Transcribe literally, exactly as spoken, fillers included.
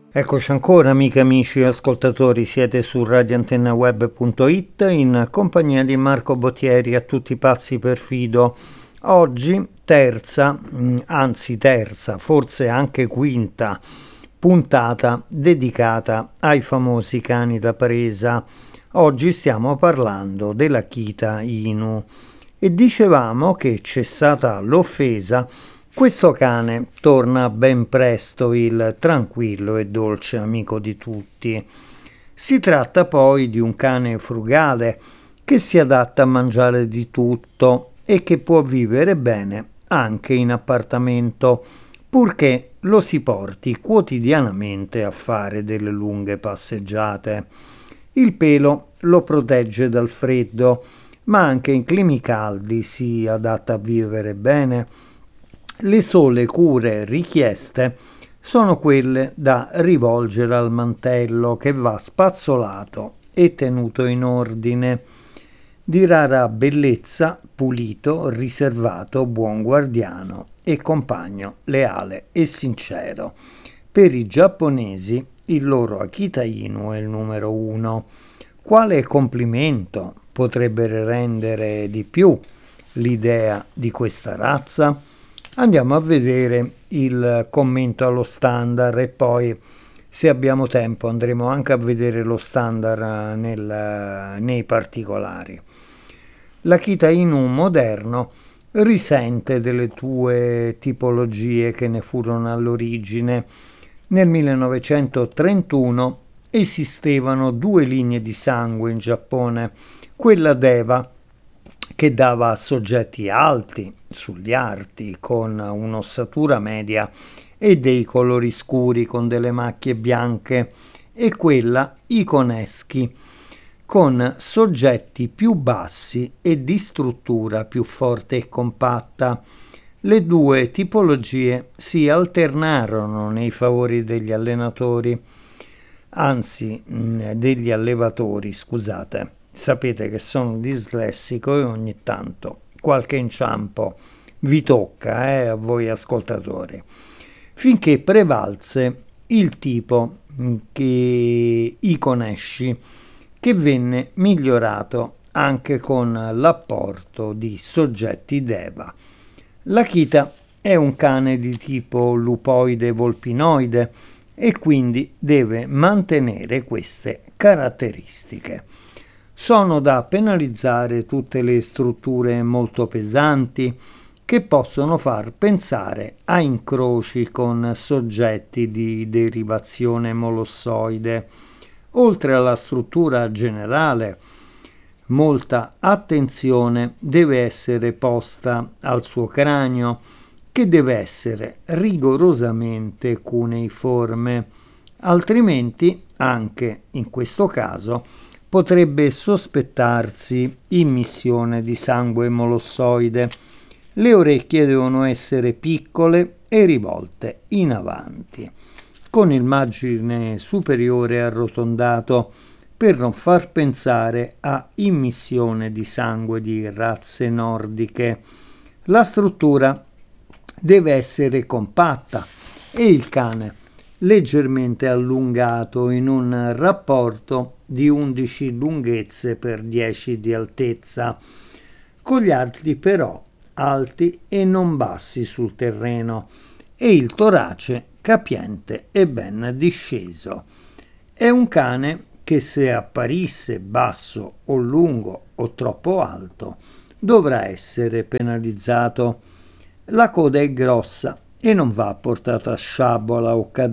Eccoci ancora, amiche, amici e ascoltatori, siete su radio antenna web punto it in compagnia di Marco Bottieri, a tutti pazzi per Fido. Oggi terza, anzi terza, forse anche quinta puntata dedicata ai famosi cani da presa. Oggi stiamo parlando dell'Akita Inu e dicevamo che, cessata l'offesa, questo cane torna ben presto il tranquillo e dolce amico di tutti. Si tratta poi di un cane frugale che si adatta a mangiare di tutto e che può vivere bene anche in appartamento, purché lo si porti quotidianamente a fare delle lunghe passeggiate. Il pelo lo protegge dal freddo, ma anche in climi caldi si adatta a vivere bene. Le sole cure richieste sono quelle da rivolgere al mantello, che va spazzolato e tenuto in ordine. Di rara bellezza, pulito, riservato, buon guardiano e compagno leale e sincero. Per i giapponesi il loro Akita Inu è il numero uno. Quale complimento potrebbe rendere di più l'idea di questa razza? Andiamo a vedere il commento allo standard e poi, se abbiamo tempo, andremo anche a vedere lo standard nel, nei particolari. L'Akita Inu moderno risente delle tue tipologie che ne furono all'origine. Nel millenovecentotrentuno esistevano due linee di sangue in Giappone, quella Deva, che dava soggetti alti, sugli arti, con un'ossatura media e dei colori scuri con delle macchie bianche, e quella Ikoneschi, con soggetti più bassi e di struttura più forte e compatta. Le due tipologie si alternarono nei favori degli allenatori, anzi degli allevatori, scusate. Sapete che sono dislessico e ogni tanto qualche inciampo vi tocca, eh, a voi ascoltatori. Finché prevalse il tipo che Ikoneschi, che venne migliorato anche con l'apporto di soggetti Deva. L'Akita è un cane di tipo lupoide volpinoide e quindi deve mantenere queste caratteristiche. Sono da penalizzare tutte le strutture molto pesanti che possono far pensare a incroci con soggetti di derivazione molossoide. Oltre alla struttura generale, molta attenzione deve essere posta al suo cranio, che deve essere rigorosamente cuneiforme, altrimenti, anche in questo caso, potrebbe sospettarsi immissione di sangue molossoide. Le orecchie devono essere piccole e rivolte in avanti, con il margine superiore arrotondato, per non far pensare a immissione di sangue di razze nordiche. La struttura deve essere compatta e il cane leggermente allungato, in un rapporto di undici lunghezze per dieci di altezza, con gli arti però alti e non bassi sul terreno, e il torace capiente e ben disceso. È un cane che, se apparisse basso o lungo o troppo alto, dovrà essere penalizzato. La coda è grossa e non va portata a sciabola o cadere